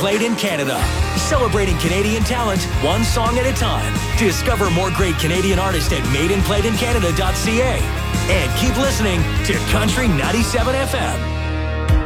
Played in Canada. Celebrating Canadian talent, one song at a time. Discover more great Canadian artists at madeandplayedincanada.ca. And keep listening to Country 97 FM.